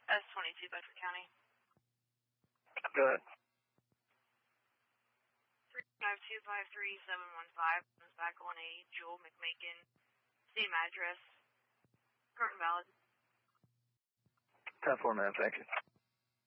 S22, Bedford County. Go ahead. 35253-715 is back on a Joel McMakin. Same address. Current valid. 10-4, man. Thank you.